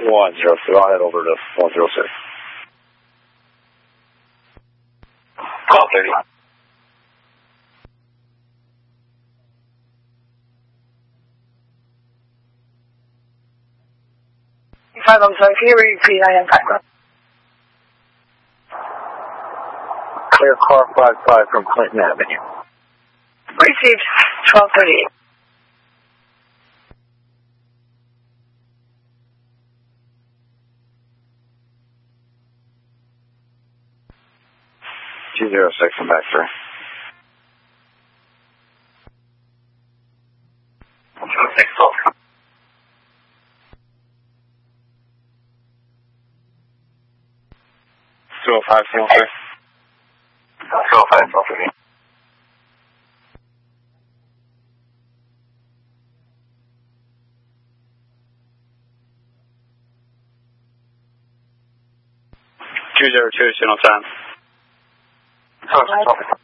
103. I'll head over to 106. Call 30. 5, I'm sorry, can you repeat? I am back. Clear car 55 from Clinton Avenue. Received 1238. I'm back, sir. 206 over. 205, 205. 205, 1230. 202, signal time. 206 over.